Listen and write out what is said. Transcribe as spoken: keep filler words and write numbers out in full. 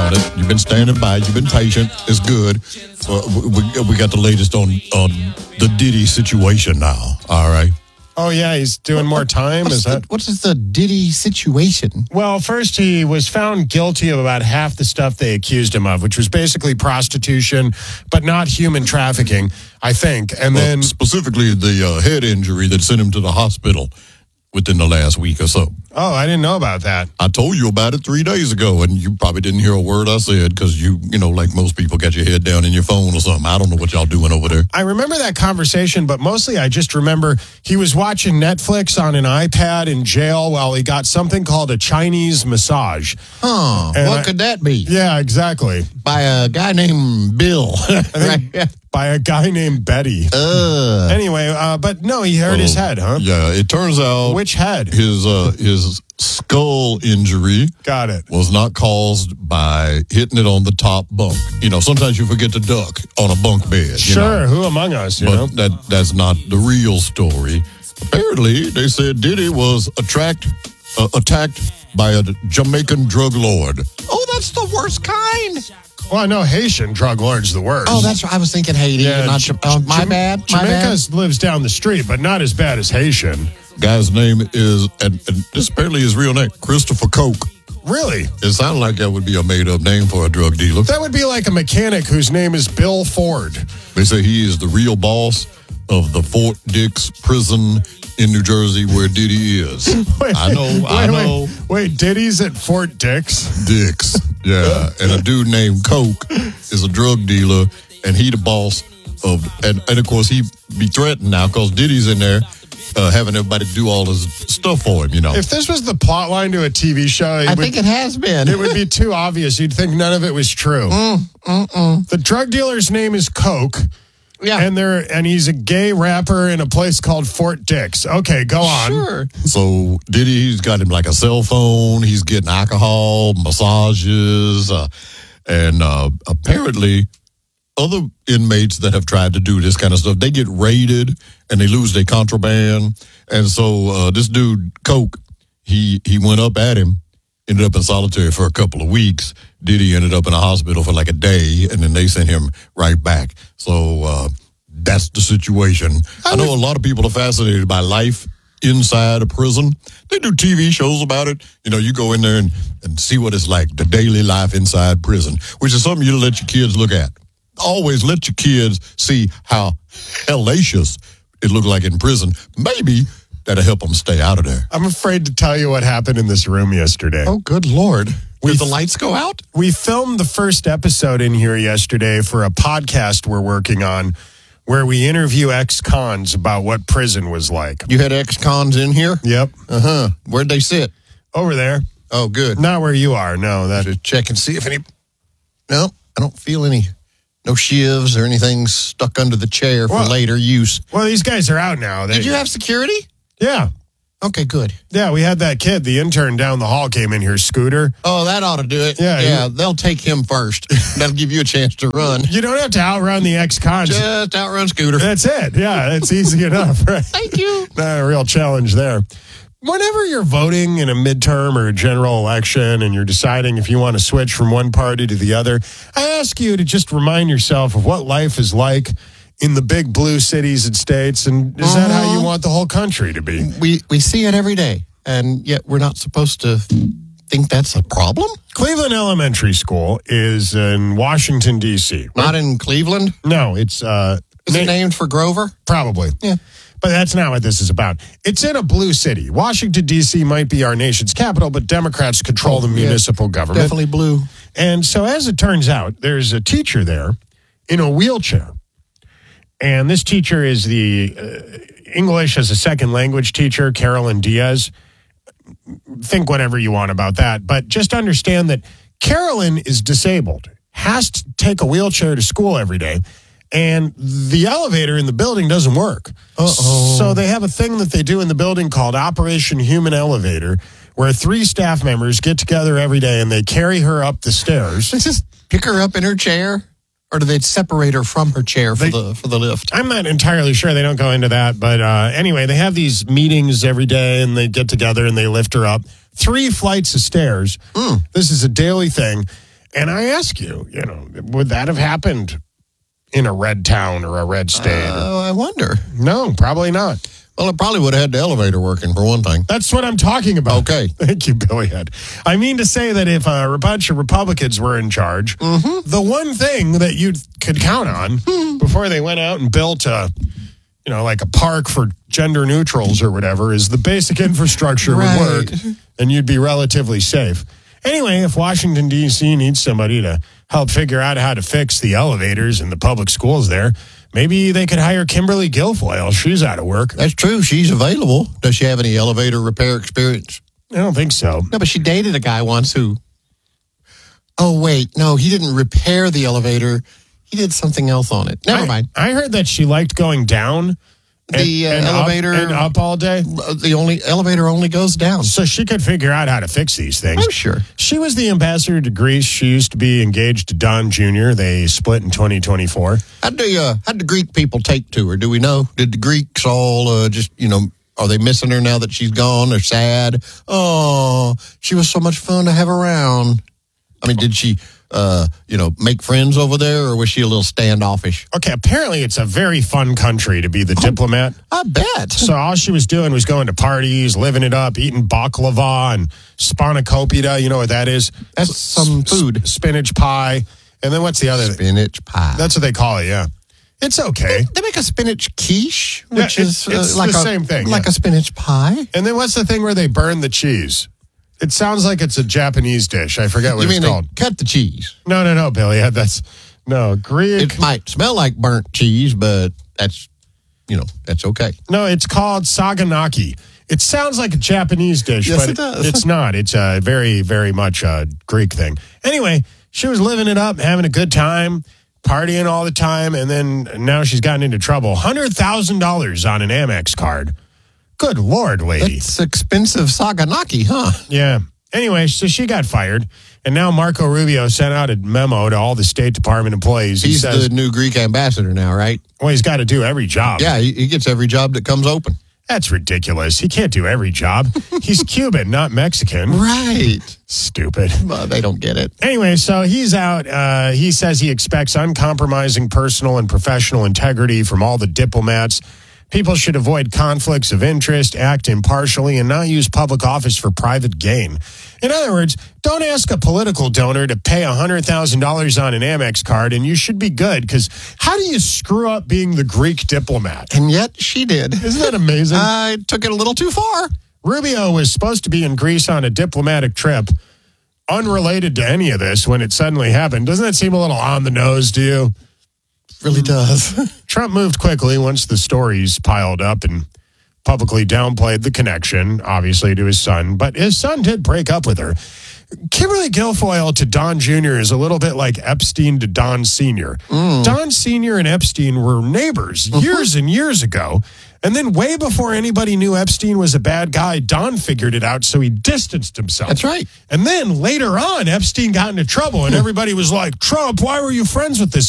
on it. You've been standing by. You've been patient. It's good. Uh, we, we got the latest on, on the Diddy situation now. All right. Oh, yeah, he's doing more time? What's Is the, that? What's the Diddy situation? Well, first he was found guilty of about half the stuff they accused him of, which was basically prostitution, but not human trafficking, I think. And well, then specifically the uh, head injury that sent him to the hospital within the last week or so. Oh, I didn't know about that. I told you about it three days ago, and you probably didn't hear a word I said because you, you know, like most people, got your head down in your phone or something. I don't know what y'all doing over there. I remember that conversation, but mostly I just remember he was watching Netflix on an iPad in jail while he got something called a Chinese massage. Huh, And what I- could that be? Yeah, exactly. By a guy named Bill. right? By a guy named Betty. Uh, Anyway, uh, but no, he hurt his Oh, head, huh? Yeah, it turns out Which head? his uh, his skull injury Got it. was not caused by hitting it on the top bunk. You know, sometimes you forget to duck on a bunk bed. You Sure, know? who among us, you But know? that that's not the real story. Apparently, they said Diddy was attract, uh, attacked by a Jamaican drug lord. oh, that's the worst kind. Well, I know Haitian drug lord's the worst. Oh, that's right. I was thinking Haiti. Yeah, not J- oh, my Jam- bad. My Jamaica bad. lives down the street, but not as bad as Haitian. Guy's name is, and, and this apparently his real name, Christopher Coke. Really? It sounds like that would be a made-up name for a drug dealer. That would be like a mechanic whose name is Bill Ford. They say he is the real boss of the Fort Dix prison in New Jersey where Diddy is. Wait, I know, wait, I know. Wait, wait, Diddy's at Fort Dix? Dix, yeah. And a dude named Coke is a drug dealer, and he the boss of, and, and of course he be threatened now because Diddy's in there uh, having everybody do all his stuff for him, you know. If this was the plot line to a T V show, it I would, think it has been. it would be too obvious. You'd think none of it was true. Mm, mm-mm. The drug dealer's name is Coke. Yeah. And they're and he's a gay rapper in a place called Fort Dix. Okay, go on. Sure. So Diddy's got him like a cell phone. He's getting alcohol, massages, uh, and uh, apparently other inmates that have tried to do this kind of stuff, they get raided and they lose their contraband. And so uh, this dude, Coke, he he went up at him, ended up in solitary for a couple of weeks. Diddy ended up in a hospital for like a day, and then they sent him right back. So uh, that's the situation. I know a lot of people are fascinated by life inside a prison. They do T V shows about it. You know, you go in there and, and see what it's like, the daily life inside prison, which is something you let your kids look at. Always let your kids see how hellacious it looked like in prison. Maybe that'll help them stay out of there. I'm afraid to tell you what happened in this room yesterday. Oh, good Lord. We- Did the lights go out? We filmed the first episode in here yesterday for a podcast we're working on where we interview ex-cons about what prison was like. You had ex-cons in here? Yep. Uh-huh. Where'd they sit? Over there. Oh, good. Not where you are. No, that To check and see if any... No, I don't feel any... No shivs or anything stuck under the chair for Well- later use. Well, these guys are out now. They, Did you have security? Yeah. Okay, good. Yeah, we had that kid, the intern down the hall came in here, Scooter. Oh, that ought to do it. Yeah, Yeah, you- they'll take him first. That'll give you a chance to run. You don't have to outrun the ex-cons. Just outrun Scooter. That's it. Yeah, it's easy enough, right? Thank you. Not a real challenge there. Whenever you're voting in a midterm or a general election and you're deciding if you want to switch from one party to the other, I ask you to just remind yourself of what life is like in the big blue cities and states, and is that how you want the whole country to be? We we see it every day, and yet we're not supposed to think that's a problem? Cleveland Elementary School is in Washington, D C Not in Cleveland? No, it's... uh Is it na- named for Grover? Probably. Yeah. But that's not what this is about. It's in a blue city. Washington, D C might be our nation's capital, but Democrats control Oh, the yeah. municipal government. Definitely blue. And so as it turns out, there's a teacher there in a wheelchair. And this teacher is the uh, English as a second language teacher, Carolyn Diaz. Think whatever you want about that. But just understand that Carolyn is disabled, has to take a wheelchair to school every day. And the elevator in the building doesn't work. Uh-oh. So they have a thing that they do in the building called Operation Human Elevator, where three staff members get together every day and they carry her up the stairs. They just pick her up in her chair, or do they separate her from her chair for They- the for the lift? I'm not entirely sure. They don't go into that. But uh, anyway, they have these meetings every day and they get together and they lift her up. Three flights of stairs. Mm. This is a daily thing. And I ask you, you know, would that have happened in a red town or a red state? Uh, I wonder. No, probably not. Well, it probably would have had the elevator working for one thing. That's what I'm talking about. Okay. Thank you, Billy Head. I mean to say that if a bunch of Republicans were in charge, Mm-hmm. the one thing that you could count on before they went out and built a, you know, like a park for gender neutrals or whatever is the basic infrastructure Right. would work and you'd be relatively safe. Anyway, if Washington, D C needs somebody to help figure out how to fix the elevators in the public schools there, maybe they could hire Kimberly Guilfoyle. She's out of work. That's true. She's available. Does she have any elevator repair experience? I don't think so. No, but she dated a guy once who. Oh, wait. No, he didn't repair the elevator. He did something else on it. Never I, mind. I heard that she liked going down and, The, uh, and up- elevator- and up all day. The only elevator only goes down. So she could figure out how to fix these things. Oh, sure. She was the ambassador to Greece. She used to be engaged to Don Junior They split in twenty twenty-four. How'd the, uh, how'd the Greek people take to her? Do we know? Did the Greeks all uh, just, you know, are they missing her now that she's gone? They're sad. Oh, she was so much fun to have around. I mean, did she, uh, you know, make friends over there, or was she a little standoffish? Okay, apparently it's a very fun country to be the diplomat. I bet. So all she was doing was going to parties, living it up, eating baklava and spanakopita. You know what that is? That's some food. Spinach pie. And then what's the other? Spinach pie. That's what they call it, yeah. It's okay. They make a spinach quiche, which Yeah, it- is uh, it's like the a, same thing, like yeah. a spinach pie. And then what's the thing where they burn the cheese? It sounds like it's a Japanese dish. I forget what You it's mean called. they cut the cheese? No, no, no, Billy. Yeah, that's no Greek. It might smell like burnt cheese, but that's, you know, that's okay. No, it's called saganaki. It sounds like a Japanese dish, Yes, but it does. it's not. It's a very, very much a Greek thing. Anyway, she was living it up, having a good time, partying all the time, and then now she's gotten into trouble. one hundred thousand dollars on an Amex card. Good Lord, lady. It's expensive Saganaki, huh? Yeah. Anyway, so she got fired, and now Marco Rubio sent out a memo to all the State Department employees. He He's says, the new Greek ambassador now, right? well, he's got to do every job. Yeah, he, he gets every job that comes open. That's ridiculous. He can't do every job. He's Cuban, not Mexican. Right. Stupid. Well, they don't get it. Anyway, so he's out. Uh, he says he expects uncompromising personal and professional integrity from all the diplomats. People should avoid conflicts of interest, act impartially, and not use public office for private gain. In other words, don't ask a political donor to pay one hundred thousand dollars on an Amex card, and you should be good, because how do you screw up being the Greek diplomat? And yet she did. Isn't that amazing? I took it a little too far. Rubio was supposed to be in Greece on a diplomatic trip, unrelated to any of this, when it suddenly happened. Doesn't that seem a little on the nose to you? Really does. Trump moved quickly once the stories piled up and publicly downplayed the connection, obviously, to his son. But his son did break up with her. Kimberly Guilfoyle to Don Junior is a little bit like Epstein to Don Senior Don Senior and Epstein were neighbors years and years ago. And then way before anybody knew Epstein was a bad guy, Don figured it out, so he distanced himself. That's right. And then later on, Epstein got into trouble, and everybody was like, Trump, why were you friends with this